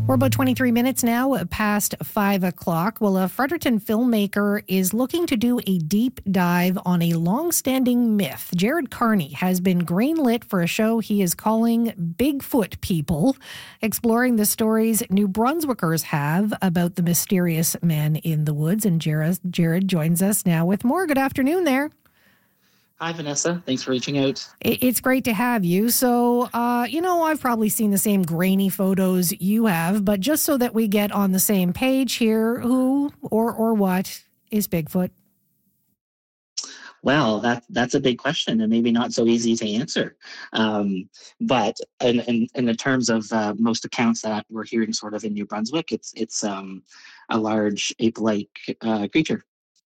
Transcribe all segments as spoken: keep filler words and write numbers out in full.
We're about twenty-three minutes now past five o'clock. Well, a Fredericton filmmaker is looking to do a deep dive on a long-standing myth. Jared Carney has been greenlit for a show he is calling Bigfoot People, exploring the stories New Brunswickers have about the mysterious man in the woods. And Jared, Jared joins us now with more. Good afternoon there. Hi, Vanessa. Thanks for reaching out. It's great to have you. So, uh, you know, I've probably seen the same grainy photos you have, but just so that we get on the same page here, who or or what is Bigfoot? Well, that, that's a big question and maybe not so easy to answer. Um, but in, in, in the terms of uh, most accounts that we're hearing sort of in New Brunswick, it's, it's um, a large ape-like uh, creature.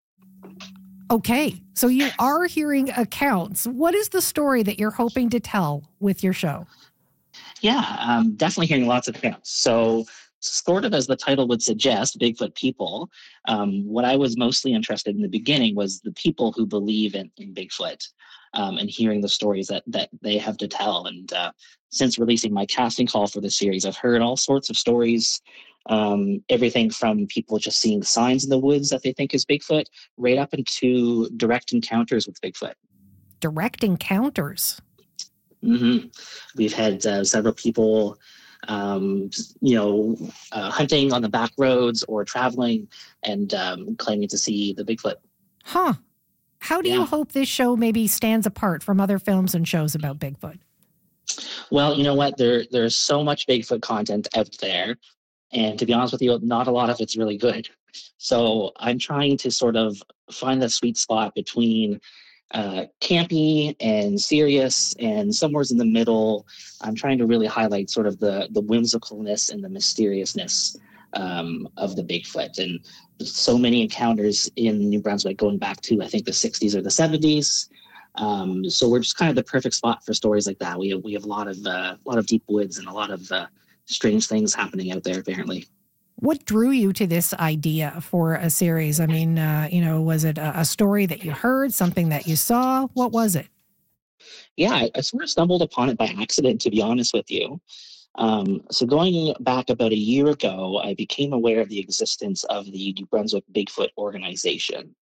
Okay, so you are hearing accounts. What is the story that you're hoping to tell with your show? Yeah, um, definitely hearing lots of accounts. So sort of as the title would suggest, Bigfoot People, um, what I was mostly interested in the beginning was the people who believe in, in Bigfoot um, and hearing the stories that, that they have to tell. And uh, since releasing my casting call for the series, I've heard all sorts of stories. Um, everything from people just seeing signs in the woods that they think is Bigfoot, right up into direct encounters with Bigfoot. Direct encounters? Mm-hmm. We've had uh, several people, um, you know, uh, hunting on the back roads or traveling and um, claiming to see the Bigfoot. Huh. How do yeah. you hope this show maybe stands apart from other films and shows about Bigfoot? Well, you know what? There, there's so much Bigfoot content out there. And to be honest with you, not a lot of it's really good. So I'm trying to sort of find the sweet spot between uh, campy and serious and somewhere in the middle. I'm trying to really highlight sort of the, the whimsicalness and the mysteriousness um, of the Bigfoot. And so many encounters in New Brunswick going back to, I think, the sixties or the seventies. Um, so we're just kind of the perfect spot for stories like that. We have, we have a lot of, uh, a lot of deep woods and a lot of uh, strange things happening out there, apparently. What drew you to this idea for a series? I mean, uh, you know, was it a, a story that you heard, something that you saw? What was it? Yeah, I, I sort of stumbled upon it by accident, to be honest with you. Um, so going back about a year ago, I became aware of the existence of the New Brunswick Bigfoot organization.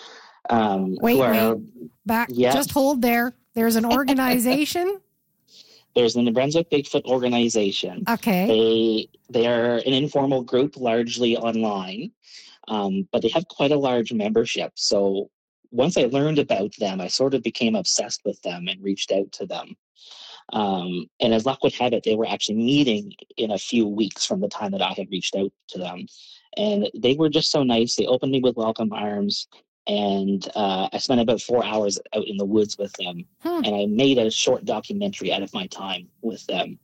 Um, wait, are, wait, back, yeah. just hold there. There's an organization? There's the New Brunswick Bigfoot organization. Okay. They they are an informal group, largely online, um, but they have quite a large membership. So once I learned about them, I sort of became obsessed with them and reached out to them. Um, and as luck would have it, they were actually meeting in a few weeks from the time that I had reached out to them. And they were just so nice. They opened me with welcome arms. And uh, I spent about four hours out in the woods with them. Hmm. And I made a short documentary out of my time with them,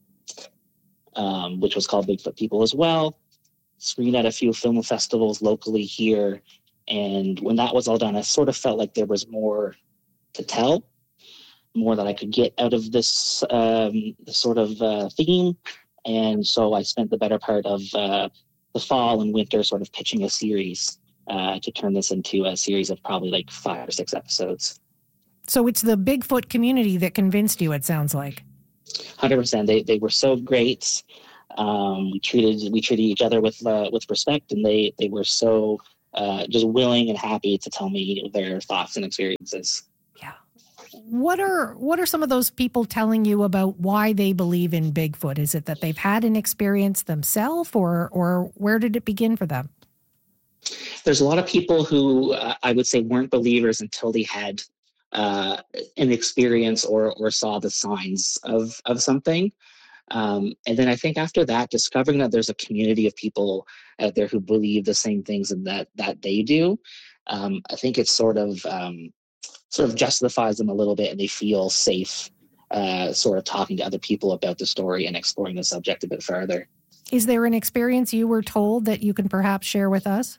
um, which was called Bigfoot People as well. Screened at a few film festivals locally here. And when that was all done, I sort of felt like there was more to tell, more that I could get out of this, um, this sort of uh, theme. And so I spent the better part of uh, the fall and winter sort of pitching a series Uh, to turn this into a series of probably like five or six episodes. So it's the Bigfoot community that convinced you, it sounds like. one hundred percent. They they were so great. Um, we treated we treated each other with uh, with respect, and they they were so uh, just willing and happy to tell me their thoughts and experiences. Yeah. What are what are some of those people telling you about why they believe in Bigfoot? Is it that they've had an experience themselves, or or where did it begin for them? There's a lot of people who uh, I would say weren't believers until they had uh, an experience or or saw the signs of of something. Um, and then I think after that, discovering that there's a community of people out there who believe the same things and that that they do, um, I think it sort of um, sort of justifies them a little bit, and they feel safe uh, sort of talking to other people about the story and exploring the subject a bit further. Is there an experience you were told that you can perhaps share with us?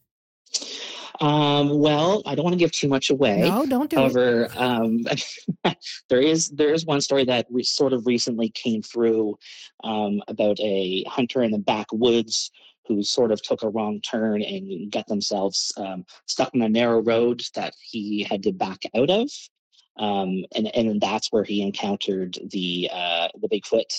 Um, well, I don't want to give too much away. No, don't do However, it. um, there is there is one story that we sort of recently came through um, about a hunter in the backwoods who sort of took a wrong turn and got themselves um, stuck on a narrow road that he had to back out of. Um, and and that's where he encountered the uh, the Bigfoot.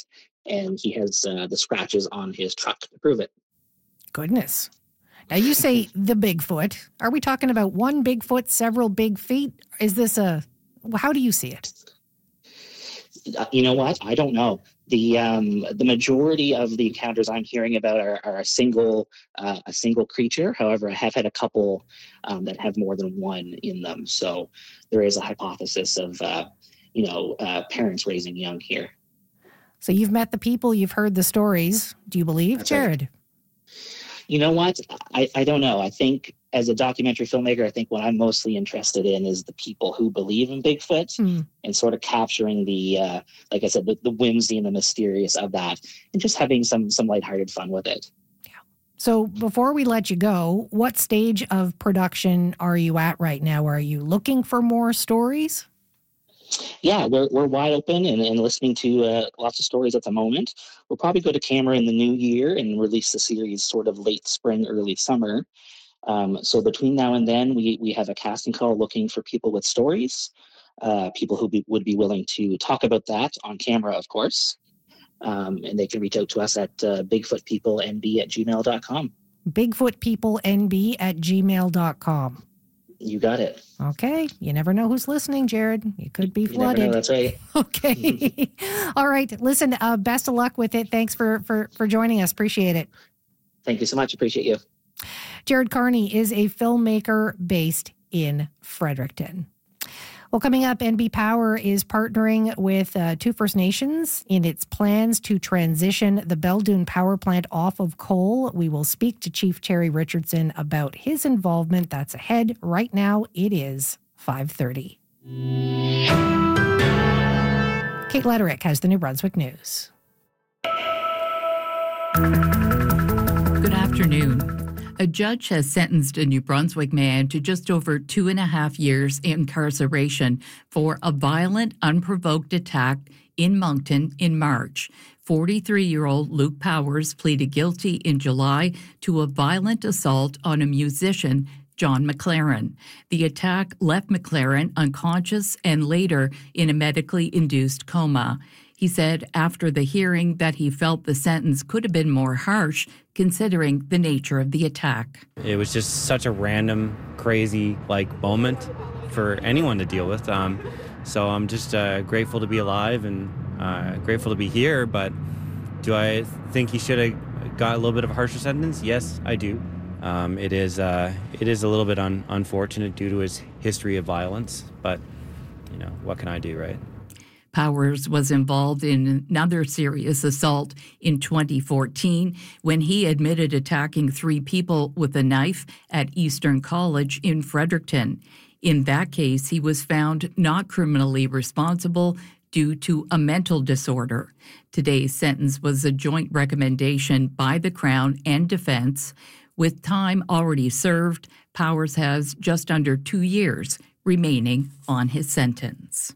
and he has uh, the scratches on his truck to prove it. Goodness. Now, you say the Bigfoot. Are we talking about one Bigfoot, several big feet? Is this a, how do you see it? Uh, you know what? I don't know. The um, the majority of the encounters I'm hearing about are, are a single uh, a single creature. However, I have had a couple um, that have more than one in them. So there is a hypothesis of, uh, you know, uh, parents raising young here. So you've met the people, you've heard the stories. Do you believe, That's Jared? Right. You know what? I, I don't know. I think as a documentary filmmaker, I think what I'm mostly interested in is the people who believe in Bigfoot mm. and sort of capturing the, uh, like I said, the, the whimsy and the mysterious of that and just having some some lighthearted fun with it. Yeah. So before we let you go, what stage of production are you at right now? Are you looking for more stories? Yeah, we're we're wide open and, and listening to uh, lots of stories at the moment. We'll probably go to camera in the new year and release the series sort of late spring, early summer. Um, so between now and then, we we have a casting call looking for people with stories, uh, people who be, would be willing to talk about that on camera, of course. Um, and they can reach out to us at uh, bigfootpeoplenb at gmail dot com. bigfootpeoplenb at gmail dot com. You got it. Okay. You never know who's listening, Jared. You could be flooded. You never know, that's right. Okay. All right. Listen, uh, best of luck with it. Thanks for, for, for joining us. Appreciate it. Thank you so much. Appreciate you. Jared Carney is a filmmaker based in Fredericton. Well, coming up, N B Power is partnering with uh, two First Nations in its plans to transition the Belledune power plant off of coal. We will speak to Chief Terry Richardson about his involvement. That's ahead. Right now, it is five thirty. Kate Lederick has the New Brunswick News. Good afternoon. A judge has sentenced a New Brunswick man to just over two and a half years incarceration for a violent, unprovoked attack in Moncton in March. forty-three-year-old Luke Powers pleaded guilty in July to a violent assault on a musician, John McLaren. The attack left McLaren unconscious and later in a medically induced coma. He said after the hearing that he felt the sentence could have been more harsh considering the nature of the attack. It was just such a random, crazy like moment for anyone to deal with. Um, so I'm just uh, grateful to be alive and uh, grateful to be here. But do I think he should have got a little bit of a harsher sentence? Yes, I do. Um, it is uh, it is a little bit un- unfortunate due to his history of violence. But, you know, what can I do, right? Powers was involved in another serious assault in twenty fourteen when he admitted attacking three people with a knife at Eastern College in Fredericton. In that case, he was found not criminally responsible due to a mental disorder. Today's sentence was a joint recommendation by the Crown and Defence. With time already served, Powers has just under two years remaining on his sentence.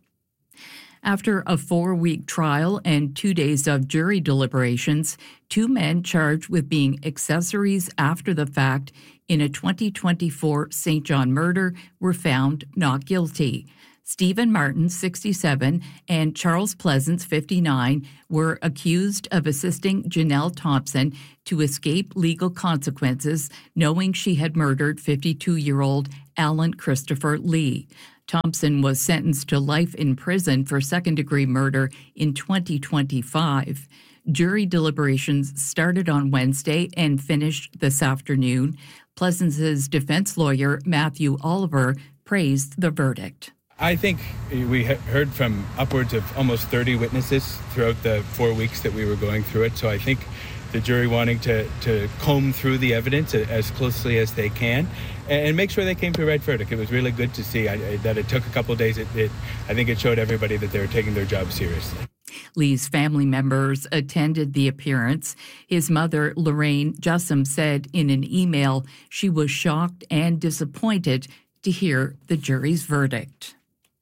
After a four-week trial and two days of jury deliberations, two men charged with being accessories after the fact in a twenty twenty-four Saint John murder were found not guilty. Stephen Martin, sixty-seven, and Charles Pleasance, fifty-nine, were accused of assisting Janelle Thompson to escape legal consequences, knowing she had murdered fifty-two-year-old Alan Christopher Lee. Thompson was sentenced to life in prison for second-degree murder in twenty twenty-five. Jury deliberations started on Wednesday and finished this afternoon. Pleasance's defense lawyer, Matthew Oliver, praised the verdict. I think we heard from upwards of almost thirty witnesses throughout the four weeks that we were going through it. So I think the jury wanting to, to comb through the evidence as closely as they can and make sure they came to a right verdict. It was really good to see I, I, that it took a couple of days. It, it, I think it showed everybody that they were taking their job seriously. Lee's family members attended the appearance. His mother, Lorraine Jussum, said in an email she was shocked and disappointed to hear the jury's verdict.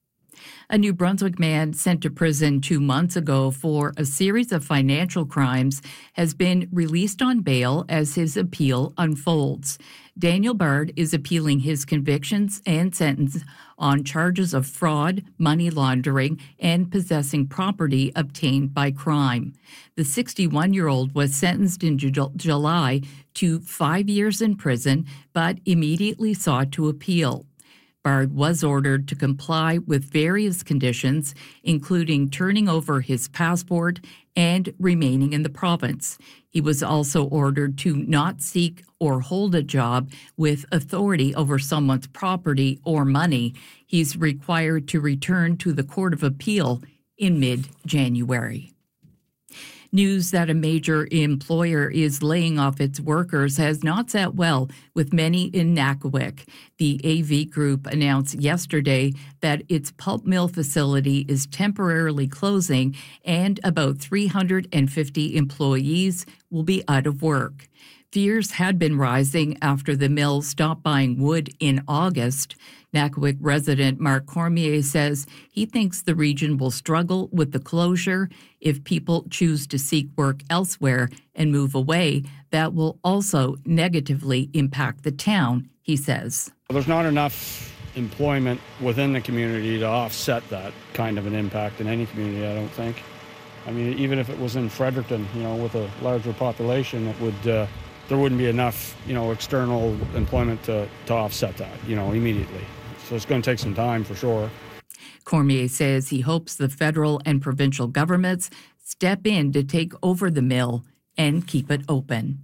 A New Brunswick man sent to prison two months ago for a series of financial crimes has been released on bail as his appeal unfolds. Daniel Bard is appealing his convictions and sentence on charges of fraud, money laundering, and possessing property obtained by crime. The sixty-one-year-old was sentenced in Ju- July to five years in prison, but immediately sought to appeal. Bard was ordered to comply with various conditions, including turning over his passport and remaining in the province. He was also ordered to not seek or hold a job with authority over someone's property or money. He's required to return to the Court of Appeal in mid-January. News that a major employer is laying off its workers has not sat well with many in Nakawik. The A V Group announced yesterday that its pulp mill facility is temporarily closing and about three hundred fifty employees will be out of work. Fears had been rising after the mill stopped buying wood in August. Nakawik resident Mark Cormier says he thinks the region will struggle with the closure. If people choose to seek work elsewhere and move away, that will also negatively impact the town, he says. There's not enough employment within the community to offset that kind of an impact in any community, I don't think. I mean, even if it was in Fredericton, you know, with a larger population, it would uh, there wouldn't be enough, you know, external employment to, to offset that, you know, immediately. So it's going to take some time for sure. Cormier says he hopes the federal and provincial governments step in to take over the mill and keep it open.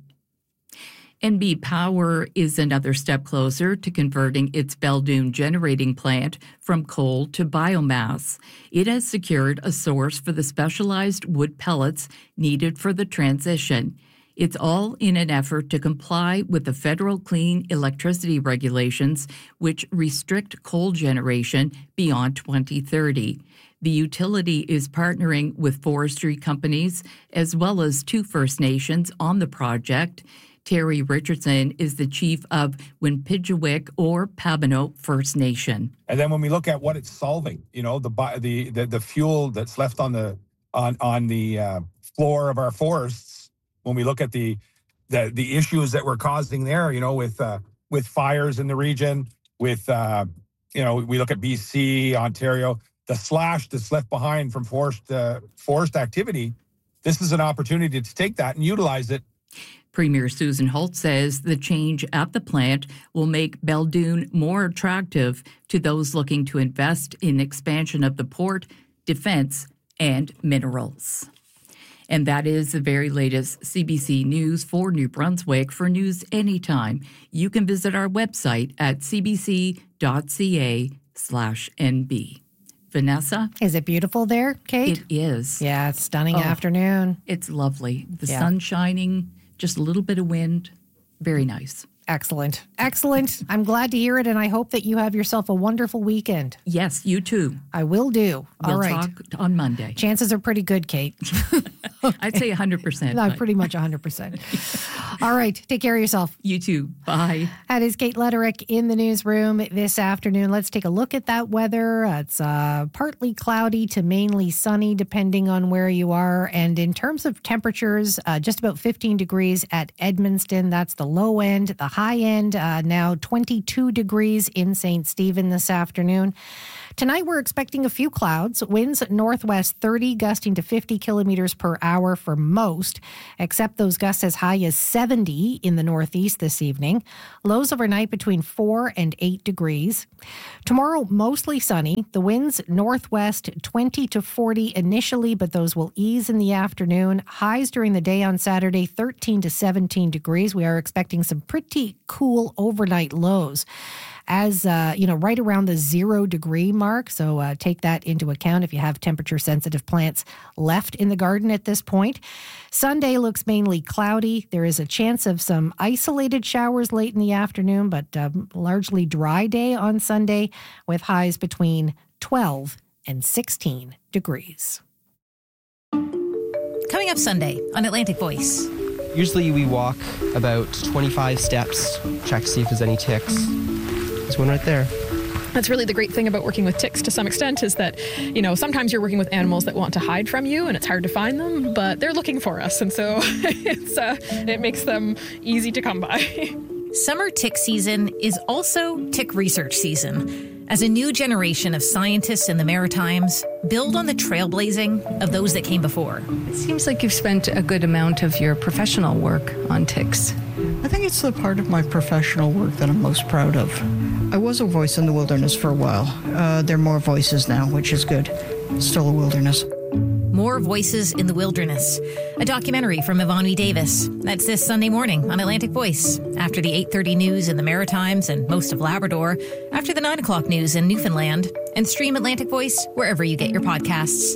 N B Power is another step closer to converting its Beldoon generating plant from coal to biomass. It has secured a source for the specialized wood pellets needed for the transition. It's all in an effort to comply with the federal clean electricity regulations, which restrict coal generation beyond twenty thirty. The utility is partnering with forestry companies as well as two First Nations on the project. Terry Richardson is the chief of Winpijuik or Pabino First Nation. And then when we look at what it's solving, you know, the the the, the fuel that's left on the on on the uh, floor of our forests. When we look at the, the the issues that we're causing there, you know, with uh, with fires in the region, with uh, you know, we look at B C, Ontario, the slash that's left behind from forest uh, forest activity. This is an opportunity to take that and utilize it. Premier Susan Holt says the change at the plant will make Beldoon more attractive to those looking to invest in expansion of the port, defense, and minerals. And that is the very latest C B C News for New Brunswick. For news anytime, you can visit our website at cbc.ca slash NB. Vanessa? Is it beautiful there, Kate? It is. Yeah, it's stunning oh, afternoon. It's lovely. The yeah. sun shining, just a little bit of wind. Very nice. Excellent. Excellent. I'm glad to hear it, and I hope that you have yourself a wonderful weekend. Yes, you too. I will do. All we'll right. talk on Monday. Chances are pretty good, Kate. I'd say one hundred percent. No, pretty much one hundred percent. All right. Take care of yourself. You too. Bye. That is Kate Letterick in the newsroom this afternoon. Let's take a look at that weather. It's uh, partly cloudy to mainly sunny, depending on where you are. And in terms of temperatures, uh, just about fifteen degrees at Edmundston. That's the low end. The high end, uh, now twenty-two degrees in Saint Stephen this afternoon. Tonight, we're expecting a few clouds. Winds northwest thirty, gusting to fifty kilometers per hour for most, except those gusts as high as seventy in the northeast this evening. Lows overnight between four and eight degrees. Tomorrow, mostly sunny. The winds northwest twenty to forty initially, but those will ease in the afternoon. Highs during the day on Saturday, thirteen to seventeen degrees. We are expecting some pretty cool overnight lows. As, uh, you know, right around the zero degree mark. So uh, take that into account if you have temperature sensitive plants left in the garden at this point. Sunday looks mainly cloudy. There is a chance of some isolated showers late in the afternoon, but uh, largely dry day on Sunday with highs between twelve and sixteen degrees. Coming up Sunday on Atlantic Voice. Usually we walk about twenty-five steps, check to see if there's any ticks. There's one right there. That's really the great thing about working with ticks to some extent is that, you know, sometimes you're working with animals that want to hide from you and it's hard to find them, but they're looking for us. And so it's uh, it makes them easy to come by. Summer tick season is also tick research season, as a new generation of scientists in the Maritimes build on the trailblazing of those that came before. It seems like you've spent a good amount of your professional work on ticks. I think it's the part of my professional work that I'm most proud of. I was a voice in the wilderness for a while. Uh, there are more voices now, which is good. Still a wilderness. More Voices in the Wilderness, a documentary from Ivani Davis. That's this Sunday morning on Atlantic Voice, after the eight thirty news in the Maritimes and most of Labrador, after the nine o'clock news in Newfoundland, and stream Atlantic Voice wherever you get your podcasts.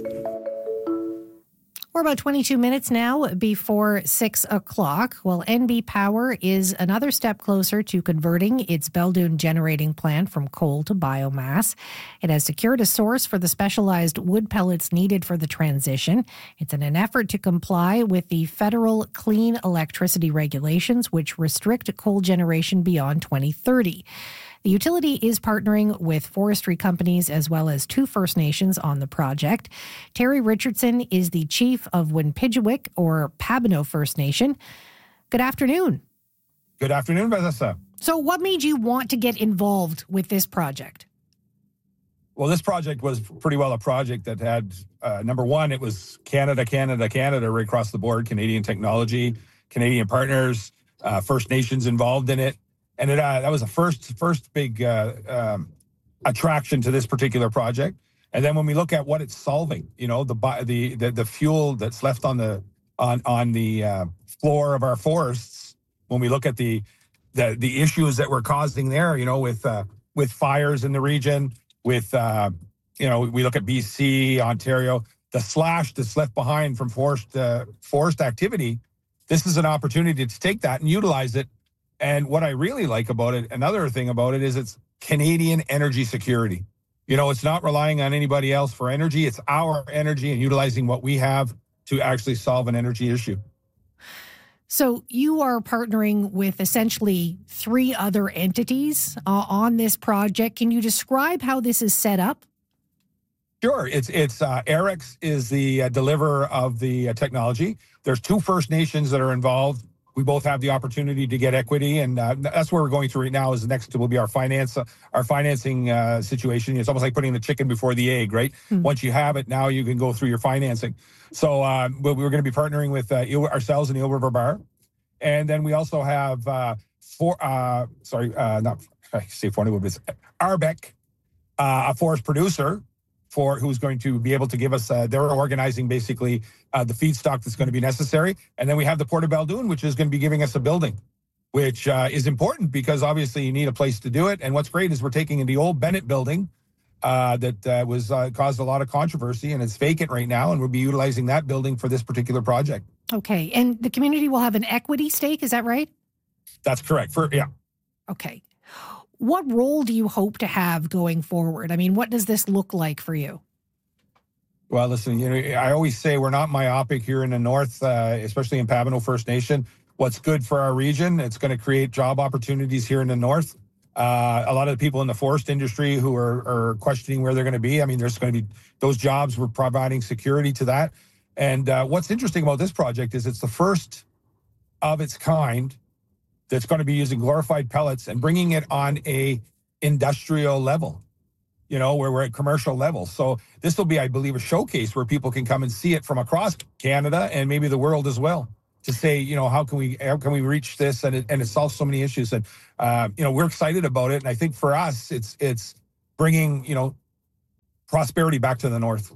We're about twenty-two minutes now before six o'clock. Well, N B Power is another step closer to converting its Beldoon generating plant from coal to biomass. It has secured a source for the specialized wood pellets needed for the transition. It's in an effort to comply with the federal clean electricity regulations, which restrict coal generation beyond twenty thirty. The utility is partnering with forestry companies as well as two First Nations on the project. Terry Richardson is the chief of Winpigewick, or Pabino First Nation. Good afternoon. Good afternoon, Vanessa. So what made you want to get involved with this project? Well, this project was pretty well a project that had, uh, number one, it was Canada, Canada, Canada, right across the board, Canadian technology, Canadian partners, uh, First Nations involved in it. And it, uh, that was the first first big uh, um, attraction to this particular project. And then when we look at what it's solving, you know, the the the, the fuel that's left on the on on the uh, floor of our forests, when we look at the the the issues that we're causing there, you know, with uh, with fires in the region, with uh, you know, we look at B C, Ontario, the slash that's left behind from forest uh, forest activity. This is an opportunity to take that and utilize it. And what I really like about it, another thing about it, is it's Canadian energy security. You know, it's not relying on anybody else for energy. It's our energy and utilizing what we have to actually solve an energy issue. So you are partnering with essentially three other entities uh, on this project. Can you describe how this is set up? Sure. It's it's uh, Arex is the uh, deliverer of the uh, technology. There's two First Nations that are involved. We both have the opportunity to get equity, and uh, that's where we're going through right now. Is next will be our finance, uh, our financing uh, situation. It's almost like putting the chicken before the egg, right? Mm-hmm. Once you have it, now you can go through your financing. So uh, we're going to be partnering with uh, ourselves and Eel River Bar, and then we also have uh, for uh, sorry, uh, not I say for it's Arbeck, uh, a forest producer. For who's going to be able to give us, uh, they're organizing basically uh, the feedstock that's going to be necessary. And then we have the Port of Beldoon, which is going to be giving us a building, which uh, is important because obviously you need a place to do it. And what's great is we're taking the old Bennett building uh, that uh, was uh, caused a lot of controversy, and it's vacant right now. And we'll be utilizing that building for this particular project. Okay. And the community will have an equity stake. Is that right? That's correct. For yeah. Okay. What role do you hope to have going forward? I mean, what does this look like for you? Well, listen, you know, I always say we're not myopic here in the north, uh, especially in Pabino First Nation. What's good for our region, it's going to create job opportunities here in the north. Uh, a lot of the people in the forest industry who are, are questioning where they're going to be. I mean, there's going to be those jobs. We're providing security to that. And uh, what's interesting about this project is it's the first of its kind that's going to be using glorified pellets and bringing it on a industrial level, you know, where we're at commercial level. So this will be, I believe, a showcase where people can come and see it from across Canada and maybe the world as well, to say, you know, how can we how can we reach this, and it, and it solves so many issues. And uh, you know, we're excited about it. And I think for us, it's it's bringing, you know, prosperity back to the north.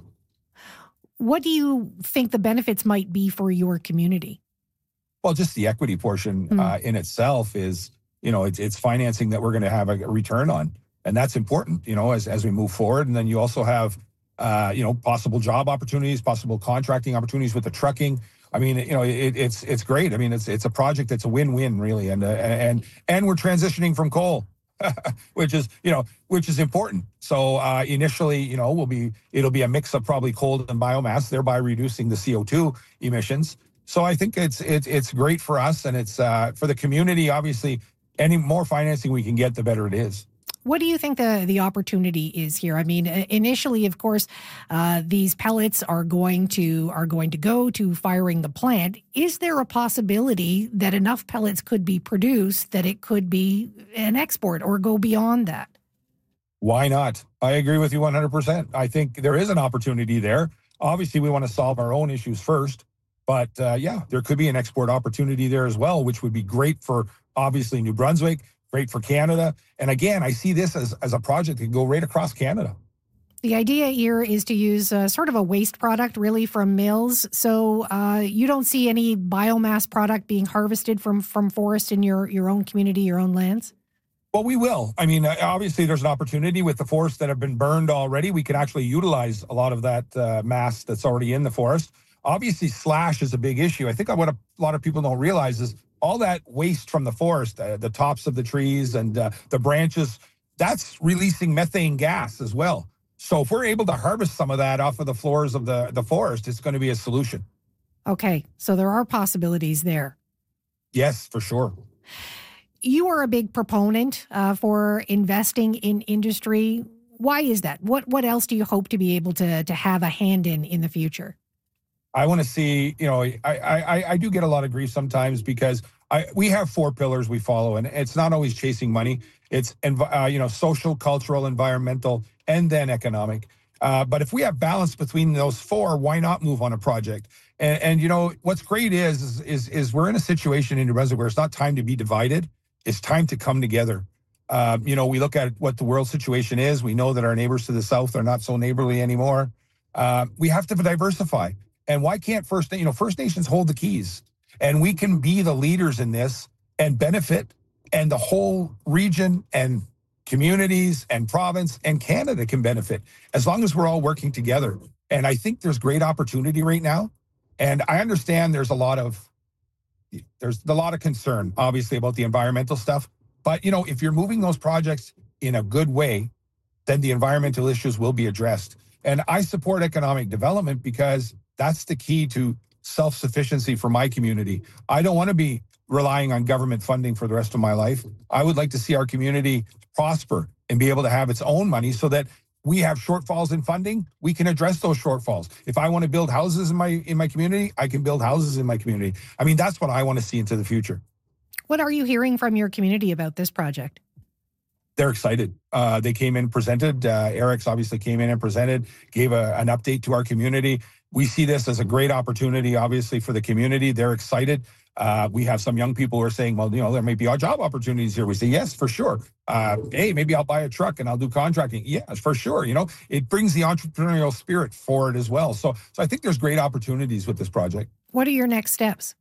What do you think the benefits might be for your community? Well, just the equity portion mm. uh, in itself is, you know, it's, it's financing that we're going to have a return on. And that's important, you know, as, as we move forward. And then you also have, uh, you know, possible job opportunities, possible contracting opportunities with the trucking. I mean, you know, it, it's it's great. I mean, it's it's a project that's a win-win, really. And uh, and and we're transitioning from coal, which is, you know, which is important. So uh, initially, you know, will be it'll be a mix of probably coal and biomass, thereby reducing the C O two emissions. So I think it's it's it's great for us, and it's uh, for the community. Obviously, any more financing we can get, the better it is. What do you think the, the opportunity is here? I mean, initially, of course, uh, these pellets are going to are going to go to firing the plant. Is there a possibility that enough pellets could be produced that it could be an export or go beyond that? Why not? I agree with you one hundred percent. I think there is an opportunity there. Obviously, we want to solve our own issues first. But uh, yeah, there could be an export opportunity there as well, which would be great for, obviously, New Brunswick, great for Canada. And again, I see this as, as a project that can go right across Canada. The idea here is to use a, sort of a waste product, really, from mills. So uh, you don't see any biomass product being harvested from, from forest in your, your own community, your own lands? Well, we will. I mean, obviously, there's an opportunity with the forests that have been burned already. We can actually utilize a lot of that uh, mass that's already in the forest. Obviously, slash is a big issue. I think what a lot of people don't realize is all that waste from the forest, uh, the tops of the trees and uh, the branches, that's releasing methane gas as well. So if we're able to harvest some of that off of the floors of the, the forest, it's going to be a solution. Okay, so there are possibilities there. Yes, for sure. You are a big proponent uh, for investing in industry. Why is that? What what else do you hope to be able to, to have a hand in in the future? I want to see, you know, I, I, I do get a lot of grief sometimes because I, we have four pillars we follow, and it's not always chasing money. It's, uh, you know, social, cultural, environmental, and then economic. Uh, but if we have balance between those four, why not move on a project? And, and you know, what's great is, is, is, is we're in a situation in New Brunswick where it's not time to be divided. It's time to come together. Uh, you know, we look at what the world situation is. We know that our neighbors to the south are not so neighborly anymore. Uh, we have to diversify. And why can't First, you know, First Nations hold the keys, and we can be the leaders in this and benefit, and the whole region and communities and province and Canada can benefit as long as we're all working together. And I think there's great opportunity right now. And I understand there's a lot of, there's a lot of concern, obviously, about the environmental stuff. But, you know, if you're moving those projects in a good way, then the environmental issues will be addressed. And I support economic development because that's the key to self-sufficiency for my community. I don't want to be relying on government funding for the rest of my life. I would like to see our community prosper and be able to have its own money so that we have shortfalls in funding. We can address those shortfalls. If I want to build houses in my in my community, I can build houses in my community. I mean, that's what I want to see into the future. What are you hearing from your community about this project? They're excited. Uh, they came in, presented. Uh, Eric's obviously came in and presented, gave a, an update to our community. We see this as a great opportunity, obviously, for the community. They're excited. Uh, we have some young people who are saying, well, you know, there may be job opportunities here. We say, yes, for sure. Uh, hey, maybe I'll buy a truck and I'll do contracting. Yes, for sure. You know, it brings the entrepreneurial spirit forward as well. So, so I think there's great opportunities with this project. What are your next steps?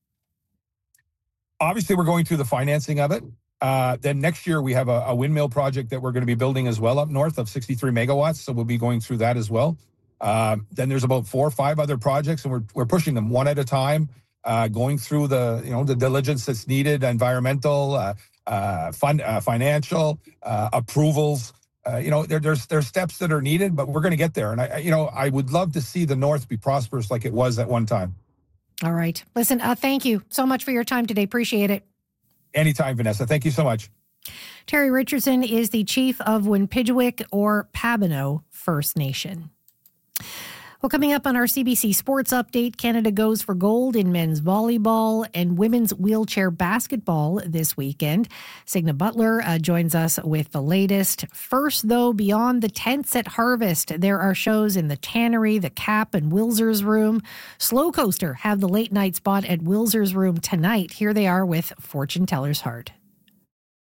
Obviously, we're going through the financing of it. Uh, then next year, we have a, a windmill project that we're going to be building as well up north of sixty-three megawatts. So we'll be going through that as well. Uh, then there's about four or five other projects, and we're we're pushing them one at a time, uh, going through the you know the diligence that's needed, environmental, uh, uh, fund, uh, financial uh, approvals. Uh, you know, there, there's there's steps that are needed, but we're going to get there. And I, you know, I would love to see the North be prosperous like it was at one time. All right, listen. Uh, thank you so much for your time today. Appreciate it. Anytime, Vanessa. Thank you so much. Terry Richardson is the chief of Winpidgewick or Pabineau First Nation. Well, coming up on our C B C Sports Update, Canada goes for gold in men's volleyball and women's wheelchair basketball this weekend. Signa Butler uh, joins us with the latest. First, though, beyond the tents at Harvest, there are shows in the Tannery, the Cap, and Wilzer's Room. Slow Coaster have the late night spot at Wilzer's Room tonight. Here they are with Fortune Teller's Heart.